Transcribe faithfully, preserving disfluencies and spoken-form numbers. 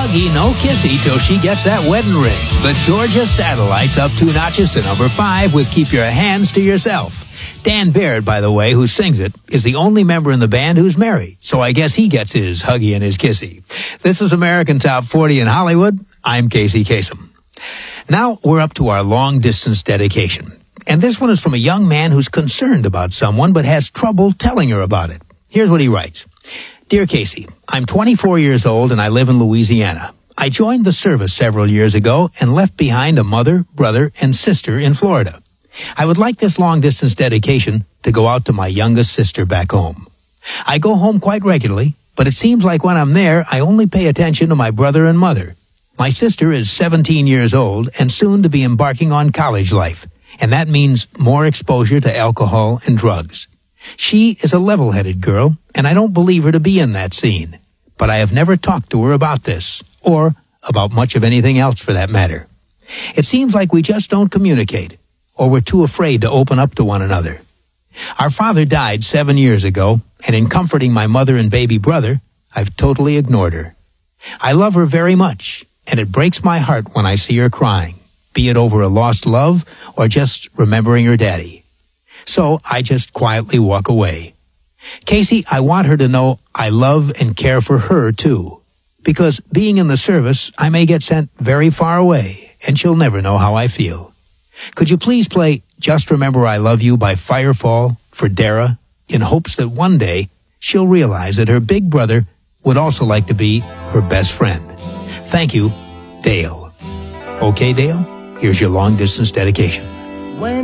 huggy, no kissy till she gets that wedding ring. The Georgia Satellites up two notches to number five with Keep Your Hands to Yourself. Dan Baird, by the way, who sings it, is the only member in the band who's married, so I guess he gets his huggy and his kissy. This is American Top forty in Hollywood. I'm Casey Kasem. Now we're up to our long-distance dedication. And this one is from a young man who's concerned about someone but has trouble telling her about it. Here's what he writes. Dear Casey, I'm twenty-four years old and I live in Louisiana. I joined the service several years ago and left behind a mother, brother, and sister in Florida. I would like this long-distance dedication to go out to my youngest sister back home. I go home quite regularly, but it seems like when I'm there, I only pay attention to my brother and mother. My sister is seventeen years old and soon to be embarking on college life, and that means more exposure to alcohol and drugs. She is a level-headed girl, and I don't believe her to be in that scene. But I have never talked to her about this, or about much of anything else for that matter. It seems like we just don't communicate, or we're too afraid to open up to one another. Our father died seven years ago, and in comforting my mother and baby brother, I've totally ignored her. I love her very much, and it breaks my heart when I see her crying, be it over a lost love or just remembering her daddy. So I just quietly walk away. Casey, I want her to know I love and care for her too. Because being in the service, I may get sent very far away, and she'll never know how I feel. Could you please play Just Remember I Love You by Firefall for Dara, in hopes that one day she'll realize that her big brother would also like to be her best friend. Thank you, Dale. Okay, Dale, here's your long-distance dedication.